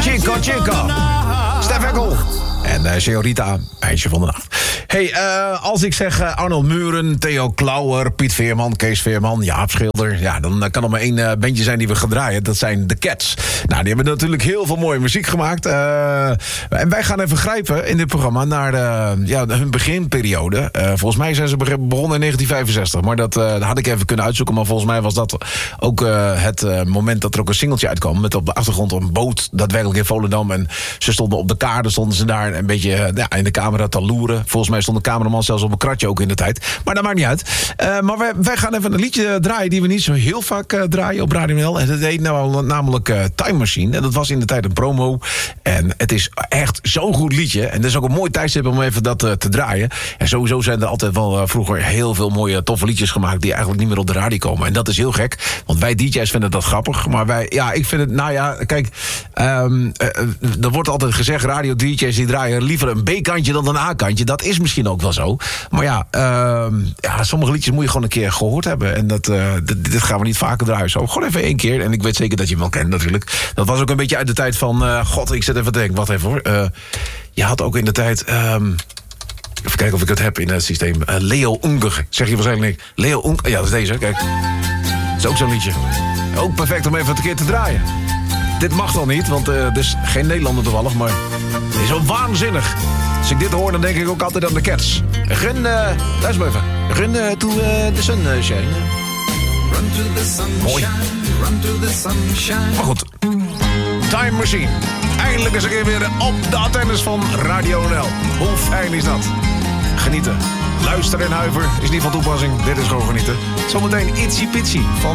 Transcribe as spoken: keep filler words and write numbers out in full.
Chico, Chico. Stef Eckel. En uh, Señorita, meisje van de nacht. Hey, uh, als ik zeg uh, Arnold Muren, Theo Klauwer, Piet Veerman, Kees Veerman, Jaap Schilder... ja, dan uh, kan er maar één uh, bandje zijn die we gaan draaien. Dat zijn de Cats. Nou, die hebben natuurlijk heel veel mooie muziek gemaakt. Uh, en wij gaan even grijpen in dit programma naar de, ja, hun beginperiode. Uh, volgens mij zijn ze begonnen in negentien vijfenzestig. Maar dat, uh, dat had ik even kunnen uitzoeken. Maar volgens mij was dat ook uh, het uh, moment dat er ook een singeltje uitkwam. Met op de achtergrond een boot, daadwerkelijk in Volendam. En ze stonden op de kade, stonden ze daar een beetje uh, ja, in de camera te loeren. Volgens mij stond de cameraman zelfs op een kratje ook in de tijd. Maar dat maakt niet uit. Uh, maar wij, wij gaan even een liedje draaien die we niet zo heel vaak uh, draaien op Radio N L. En dat heet nou namelijk uh, Time Machine. En dat was in de tijd een promo. En het is echt zo'n goed liedje. En dat is ook een mooi tijdstip om even dat uh, te draaien. En sowieso zijn er altijd wel uh, vroeger heel veel mooie toffe liedjes gemaakt die eigenlijk niet meer op de radio komen. En dat is heel gek. Want wij D J's vinden dat grappig. Maar wij, ja, ik vind het, nou ja, kijk, um, uh, er wordt altijd gezegd, radio D J's die draaien liever een B-kantje dan een A-kantje. Dat is misschien ook wel zo. Maar ja, uh, ja, sommige liedjes moet je gewoon een keer gehoord hebben. En dat, uh, dit, dit gaan we niet vaker draaien. Zo, gewoon even één keer. En ik weet zeker dat je hem wel kent natuurlijk. Dat was ook een beetje uit de tijd van, uh, god, ik zit even te denken, wacht even hoor. Uh, je had ook in de tijd, um, even kijken of ik het heb in het systeem. Uh, Leo Unger, zeg je waarschijnlijk niet. Leo Unger, ja, dat is deze, kijk. Dat is ook zo'n liedje. Ook perfect om even een keer te draaien. Dit mag dan niet, want uh, dit is geen Nederlander toevallig, maar het is zo waanzinnig. Als ik dit hoor, dan denk ik ook altijd aan de Cats. Run, uh, luister maar even. Run uh, to uh, the sunshine. Run to the sunshine. Mooi. Run to the sunshine. Maar goed. Time Machine. Eindelijk eens een keer weer op de antennes van Radio N L. Hoe fijn is dat? Genieten. Luisteren en huiver is niet van toepassing. Dit is gewoon genieten. Zometeen Itsy Pitsy van